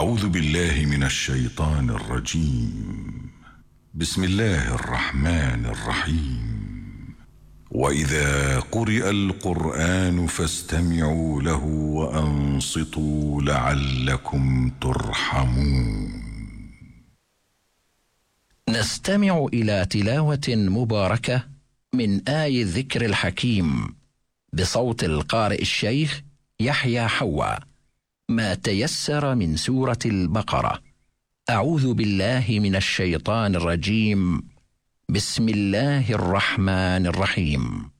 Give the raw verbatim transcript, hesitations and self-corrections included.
أعوذ بالله من الشيطان الرجيم. بسم الله الرحمن الرحيم. وإذا قرئ القرآن فاستمعوا له وأنصتوا لعلكم ترحمون. نستمع إلى تلاوة مباركة من آي الذكر الحكيم بصوت القارئ الشيخ يحيى حوا، ما تيسر من سورة البقرة. أعوذ بالله من الشيطان الرجيم. بسم الله الرحمن الرحيم.